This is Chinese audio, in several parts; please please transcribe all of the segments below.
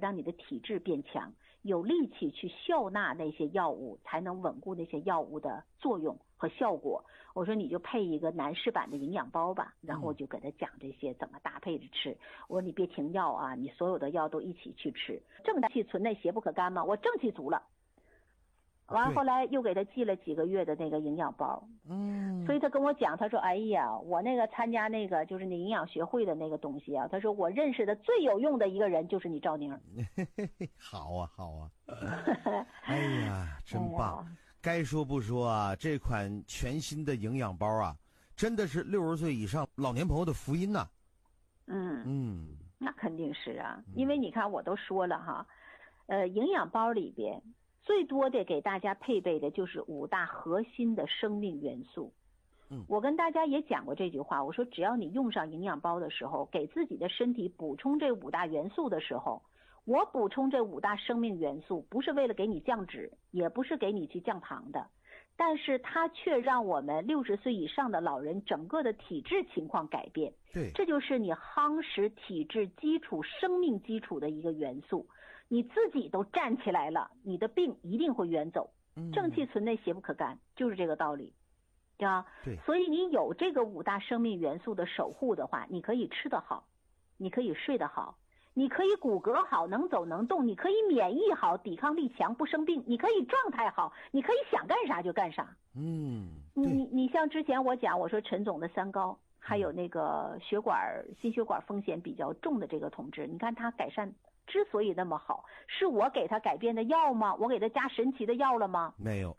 让你的体质变强，有力气去笑纳那些药物，才能稳固那些药物的作用和效果。我说你就配一个男士版的营养包吧，然后我就给他讲这些怎么搭配着吃。我说你别停药啊，你所有的药都一起去吃。正气存内，邪不可干嘛，我正气足了。完了后来又给他寄了几个月的那个营养包，所以他跟我讲，他说哎呀，我那个参加那个就是那营养学会的那个东西啊，他说我认识的最有用的一个人就是你赵宁。 好啊好啊哎呀真棒，该说不说啊，这款全新的营养包啊，真的是60岁以上老年朋友的福音呐。那肯定是啊，因为你看我都说了哈，营养包里边最多的给大家配备的就是5大核心的生命元素。我跟大家也讲过这句话，我说只要你用上营养包的时候，给自己的身体补充这5大元素的时候，我补充这5大生命元素不是为了给你降脂，也不是给你去降糖的，但是它却让我们60岁以上的老人整个的体质情况改变。 对， 这就是你夯实体质基础、生命基础的一个元素。你自己都站起来了，你的病一定会远走。正气存内，邪不可干，就是这个道理，对吧？ 对。 所以你有这个5大生命元素的守护的话，你可以吃得好，你可以睡得好，你可以骨骼好，能走能动，你可以免疫好，抵抗力强，不生病，你可以状态好，你可以想干啥就干啥。你像之前我讲，我说陈总的3高，还有那个心血管风险比较重的这个同志，你看他改善之所以那么好，是我给他改变的药吗？我给他加神奇的药了吗？ 没有。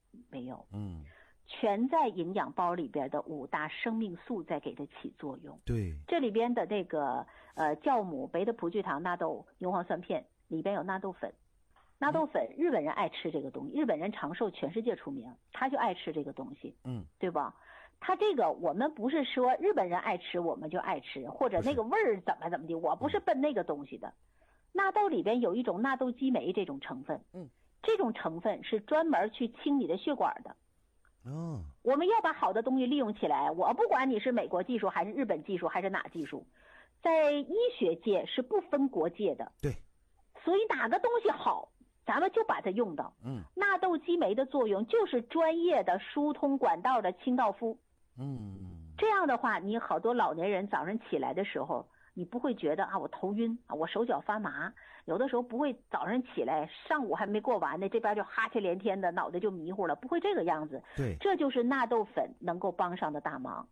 全在营养包里边的5大生命素在给他起作用。 对， 这里边的那个酵母、贝塔葡聚糖、纳豆、牛磺酸片里边有纳豆粉。纳豆粉日本人爱吃这个东西，日本人长寿全世界出名，他就爱吃这个东西，对吧？他这个我们不是说日本人爱吃我们就爱吃，或者那个味儿怎么的，我不是奔那个东西的。纳豆里边有一种纳豆激酶这种成分，这种成分是专门去清你的血管的。我们要把好的东西利用起来，我不管你是美国技术还是日本技术还是哪技术，在医学界是不分国界的。 对， 所以哪个东西好，咱们就把它用到。纳豆激酶的作用就是专业的疏通管道的清道夫。这样的话，你好多老年人早上起来的时候，你不会觉得啊我头晕啊我手脚发麻，有的时候不会早上起来上午还没过完呢，这边就哈欠连天的，脑袋就迷糊了，不会这个样子。 对， 这就是纳豆粉能够帮上的大忙。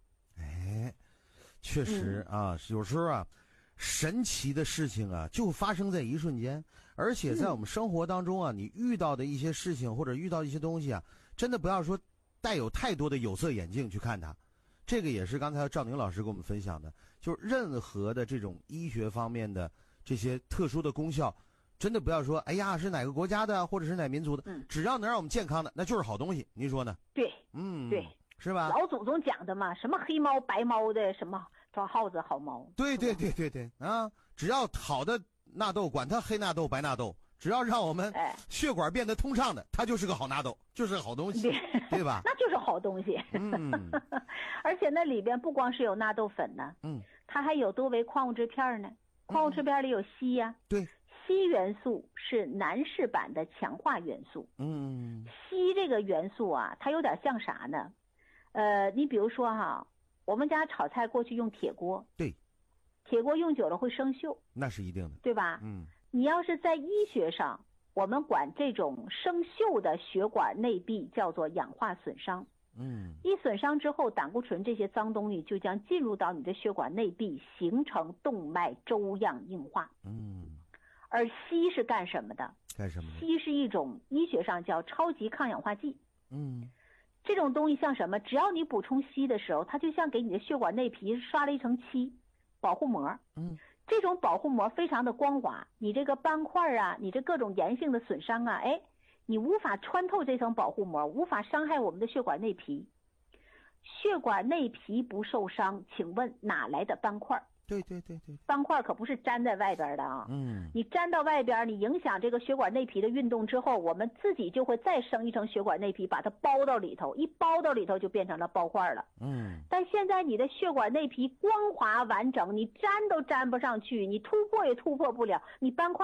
确实啊，有时候啊神奇的事情啊就发生在一瞬间，而且在我们生活当中啊，你遇到的一些事情或者遇到一些东西啊，真的不要说带有太多的有色眼镜去看它。这个也是刚才赵宁老师给我们分享的，就是任何的这种医学方面的这些特殊的功效，真的不要说哎呀是哪个国家的或者是哪民族的，只要能让我们健康的，那就是好东西，您说呢？ 对，对， 是吧？ 老祖宗讲的嘛，什么黑猫白猫的，什么抓耗子好猫。 对啊，只要好的纳豆，管它黑纳豆白纳豆，只要让我们血管变得通畅的，它就是个好纳豆，就是个好东西，对吧？那就是好东西。而且那里边不光是有纳豆粉呢，它还有多维矿物质片呢。矿物质片里有硒呀， 对， 硒元素是男士版的强化元素。硒这个元素啊，它有点像啥呢？你比如说哈，我们家炒菜过去用铁锅， 对， 铁锅用久了会生锈，那是一定的， 对吧？你要是在医学上，我们管这种生锈的血管内壁叫做氧化损伤。一损伤之后，胆固醇这些脏东西就将进入到你的血管内壁，形成动脉粥样硬化。而硒是干什么的？硒是一种医学上叫超级抗氧化剂。这种东西像什么？只要你补充硒的时候，它就像给你的血管内皮刷了一层漆，保护膜。这种保护膜非常的光滑，你这个斑块啊，你这各种炎性的损伤啊，你无法穿透这层保护膜，无法伤害我们的血管内皮。血管内皮不受伤，请问哪来的斑块？ 对， 斑块可不是粘在外边的啊。你粘到外边，你影响这个血管内皮的运动之后，我们自己就会再生一层血管内皮，把它包到里头，一包到里头就变成了包块了。但现在你的血管内皮光滑完整，你粘都粘不上去，你突破也突破不了，你斑块